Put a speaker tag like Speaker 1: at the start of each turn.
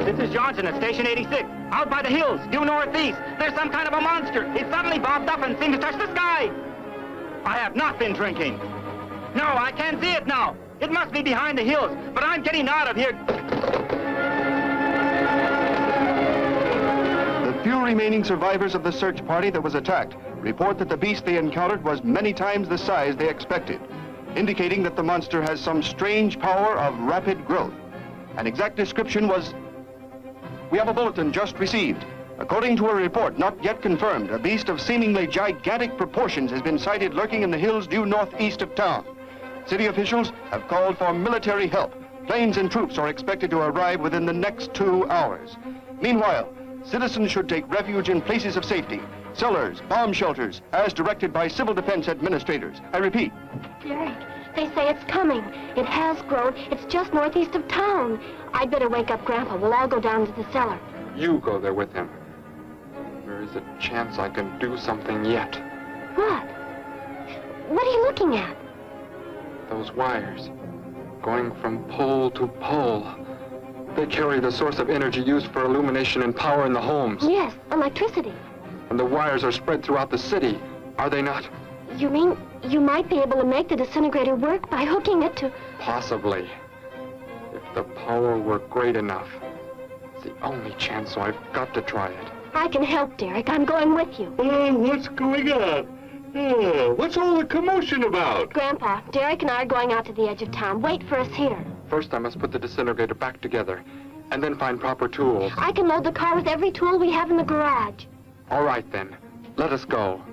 Speaker 1: This is Johnson at Station 86. Out by the hills, due northeast. There's some kind of a monster. It suddenly bobbed up and seemed to touch the sky. I have not been drinking. No, I can't see it now. It must be behind the hills, but I'm getting out of here.
Speaker 2: The few remaining survivors of the search party that was attacked report that the beast they encountered was many times the size they expected, indicating that the monster has some strange power of rapid growth. An exact description was... We have a bulletin just received. According to a report not yet confirmed, a beast of seemingly gigantic proportions has been sighted lurking in the hills due northeast of town. City officials have called for military help. Planes and troops are expected to arrive within the next 2 hours. Meanwhile, citizens should take refuge in places of safety, cellars, bomb shelters, as directed by civil defense administrators. I repeat.
Speaker 3: Derek, they say it's coming. It has grown. It's just northeast of town. I'd better wake up Grandpa. We'll all go down to the cellar.
Speaker 4: You go there with him. There is a chance I can do something yet.
Speaker 3: What? What are you looking at?
Speaker 4: Those wires, going from pole to pole. They carry the source of energy used for illumination and power in the homes.
Speaker 3: Yes, electricity.
Speaker 4: And the wires are spread throughout the city, are they not?
Speaker 3: You mean you might be able to make the disintegrator work by hooking it to...
Speaker 4: Possibly. If the power were great enough. It's the only chance, so I've got to try it.
Speaker 3: I can help, Derek. I'm going with you.
Speaker 5: Oh, what's going on? Oh, what's all the commotion about?
Speaker 3: Grandpa, Derek and I are going out to the edge of town. Wait for us here.
Speaker 4: First, I must put the disintegrator back together, and then find proper tools.
Speaker 3: I can load the car with every tool we have in the garage.
Speaker 4: All right, then. Let us go.